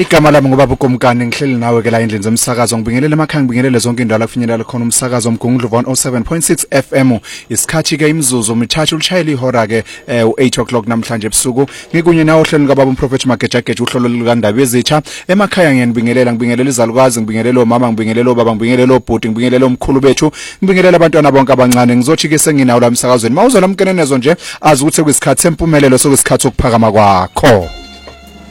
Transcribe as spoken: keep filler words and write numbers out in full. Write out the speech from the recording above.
Igama lami ngubaba uGomkani ngihleli nawe ke la endlini zomsakazo ngibingelele emakhaya ngibingelele zonke indawo lakufinyelela khona umsakazo omgungundlovu one oh seven point six F M isikhathi ke imzuzu mithathu ulishayela ihora ke eight o'clock namhlanje ebusuku ngikunye nawo hlelo kababa umprofeti Magejageja uhlolo lukandaba ezitsha emakhaya ngiyanibingelela ngibingelela izalukazi ngibingelela omama ngibingelela obaba ngibingelela obhuti ngibingelela omkhulu bethu ngibingelela abantwana bonke abancane ngizothi ke senginawo la emsakazweni mawuzola umkenenezo nje azi ukuthi kuyisikhathi sempumelelo sokusikhathi sokuphakama kwakho.